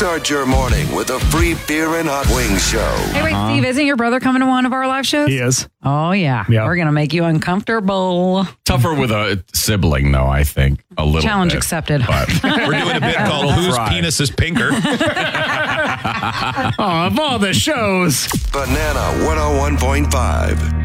Start your morning with a free beer and hot wings show. Hey, wait, Steve, isn't your brother coming to one of our live shows? He is. Oh, yeah. We're going to make you uncomfortable. Tougher with a sibling, though, I think. A little Challenge bit. accepted. But We're doing a bit called Whose Penis is Pinker? Of all the shows. Banana 101.5.